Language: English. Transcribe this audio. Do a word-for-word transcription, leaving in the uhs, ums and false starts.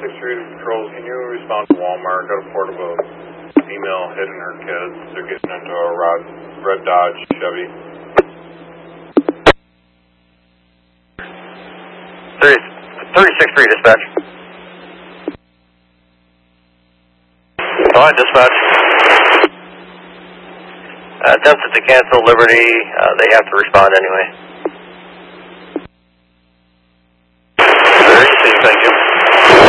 six three to controls, can you respond to Walmart? Got a portable female hitting her kids. They're getting into a red, red Dodge Chevy. thirty-six three dispatch. Alright, dispatch. Uh, attempted to cancel Liberty. Uh, they have to respond anyway.